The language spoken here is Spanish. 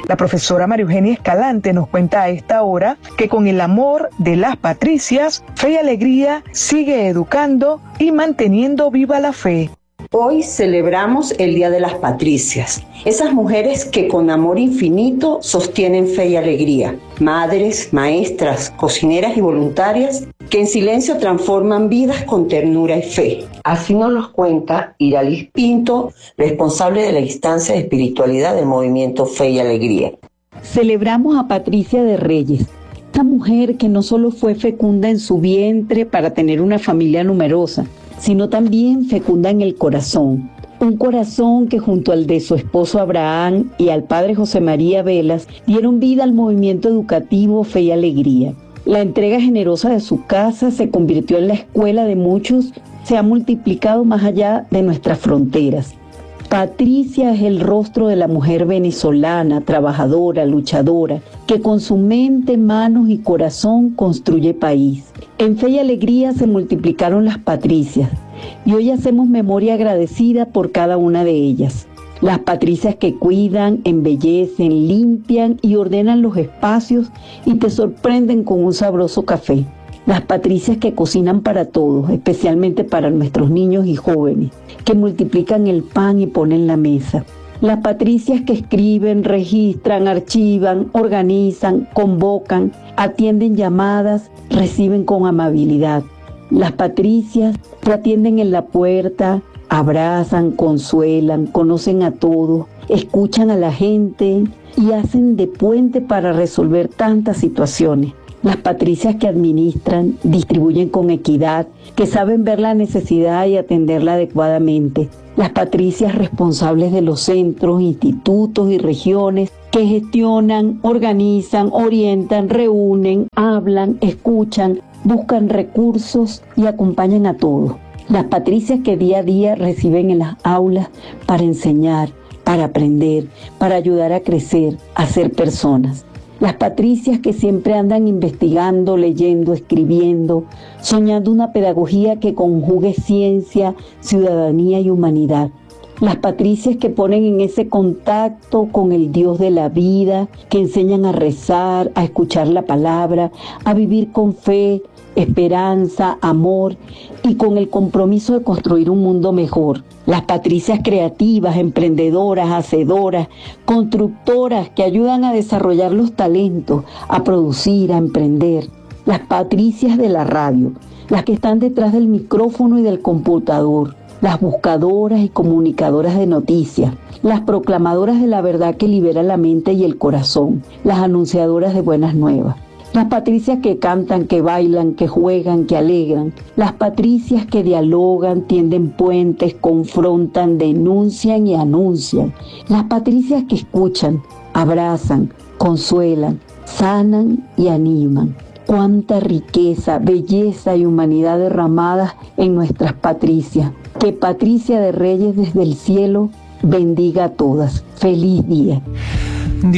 La profesora María Eugenia Escalante nos cuenta a esta hora que con el amor de las patricias, Fe y Alegría sigue educando y manteniendo viva la fe. Hoy celebramos el Día de las Patricias, esas mujeres que con amor infinito sostienen Fe y Alegría, madres, maestras, cocineras y voluntarias que en silencio transforman vidas con ternura y fe. Así nos los cuenta Iralis Pinto, responsable de la instancia de espiritualidad del movimiento Fe y Alegría. Celebramos a Patricia de Reyes, esta mujer que no solo fue fecunda en su vientre para tener una familia numerosa, sino también fecunda en el corazón. Un corazón que junto al de su esposo Abraham y al padre José María Velas dieron vida al movimiento educativo Fe y Alegría. La entrega generosa de su casa se convirtió en la escuela de muchos, se ha multiplicado más allá de nuestras fronteras. Patricia es el rostro de la mujer venezolana, trabajadora, luchadora, que con su mente, manos y corazón construye país. En Fe y Alegría se multiplicaron las patricias y hoy hacemos memoria agradecida por cada una de ellas. Las patricias que cuidan, embellecen, limpian y ordenan los espacios y te sorprenden con un sabroso café. Las patricias que cocinan para todos, especialmente para nuestros niños y jóvenes, que multiplican el pan y ponen la mesa. Las patricias que escriben, registran, archivan, organizan, convocan, atienden llamadas, reciben con amabilidad. Las patricias que atienden en la puerta, abrazan, consuelan, conocen a todos, escuchan a la gente y hacen de puente para resolver tantas situaciones. Las patricias que administran, distribuyen con equidad, que saben ver la necesidad y atenderla adecuadamente. Las patricias responsables de los centros, institutos y regiones que gestionan, organizan, orientan, reúnen, hablan, escuchan, buscan recursos y acompañan a todos. Las patricias que día a día reciben en las aulas para enseñar, para aprender, para ayudar a crecer, a ser personas. Las patricias que siempre andan investigando, leyendo, escribiendo, soñando una pedagogía que conjugue ciencia, ciudadanía y humanidad. Las patricias que ponen en ese contacto con el Dios de la vida, que enseñan a rezar, a escuchar la palabra, a vivir con fe, esperanza, amor y con el compromiso de construir un mundo mejor. Las patricias creativas, emprendedoras, hacedoras, constructoras que ayudan a desarrollar los talentos, a producir, a emprender. Las patricias de la radio, las que están detrás del micrófono y del computador. Las buscadoras y comunicadoras de noticias, las proclamadoras de la verdad que libera la mente y el corazón, las anunciadoras de buenas nuevas. Las patricias que cantan, que bailan, que juegan, que alegran. Las patricias que dialogan, tienden puentes, confrontan, denuncian y anuncian. Las patricias que escuchan, abrazan, consuelan, sanan y animan. Cuánta riqueza, belleza y humanidad derramadas en nuestras patricias. Que Patricia de Reyes desde el cielo bendiga a todas. ¡Feliz día!